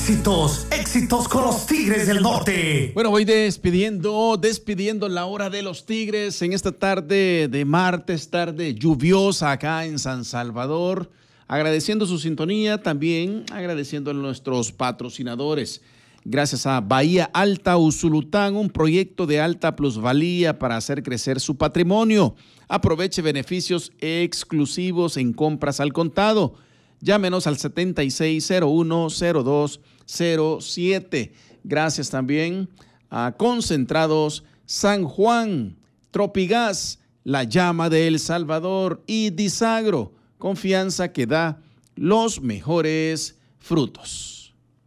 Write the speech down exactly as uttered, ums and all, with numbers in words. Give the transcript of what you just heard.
Éxitos, éxitos con los Tigres del Norte. Bueno, voy despidiendo, despidiendo la hora de los Tigres en esta tarde de martes, tarde lluviosa acá en San Salvador. Agradeciendo su sintonía, también agradeciendo a nuestros patrocinadores. Gracias a Bahía Alta Usulután, un proyecto de alta plusvalía para hacer crecer su patrimonio. Aproveche beneficios exclusivos en compras al contado. Llámenos al setenta y seis cero uno cero dos cero siete. Gracias también a Concentrados San Juan, Tropigas, La Llama de El Salvador y Disagro. Confianza que da los mejores frutos.